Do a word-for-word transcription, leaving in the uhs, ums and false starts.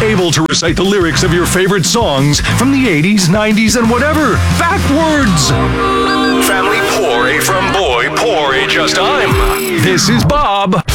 able to recite the lyrics of your favorite songs from the eighties, nineties, and whatever, backwards. Family poor, a from boy, poor, a just I'm. This is Bob.